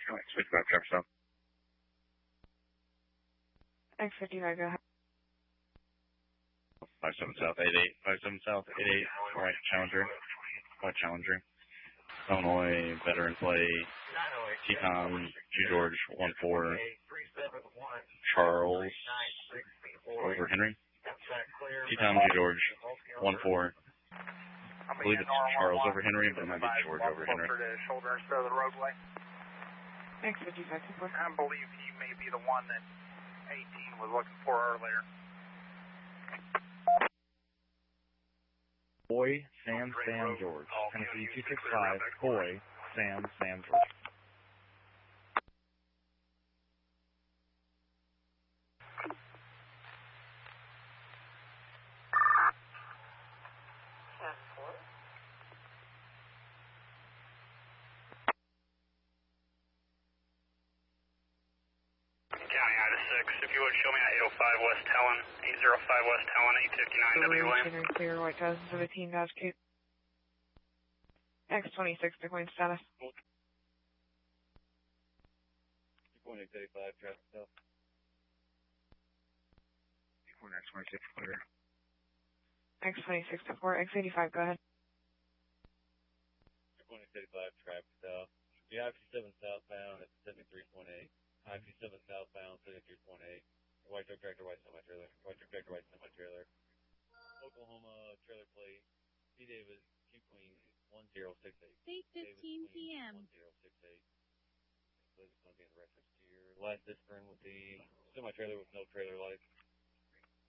X55 traffic stop. X55, go ahead. 57 South 88, 57 South 88, right, Challenger, white Challenger. Illinois, veteran play, Teton, G. George, 1-4, Charles, over Henry. Teton, G. George, 1-4. I believe it's Charles over Henry, but it might be George over Henry. X55, I believe he may be the one that 18 was looking for earlier. Boy, Sam, George. Tennessee 265, Boy, Sam, George. County Ida 6, if you would show me at 805 West Helen, 805 West Helen, 859 W Lane. Clear, White 2017, Dodge Coupe. X26, Bitcoin status. 2.835, traffic stop. X26 clear. X26 to 4, X85, go ahead. 2.835, traffic stop. Should be I-57 southbound at 73.8. I-57 southbound, 73.8. White truck tractor, white semi-trailer. White truck tractor, white semi-trailer. Oklahoma trailer plate. C. Davis, Q Queen, 1068. 8:15 p.m. 1068. So this is going to be in reference to your last discipline with the semi-trailer with no trailer lights.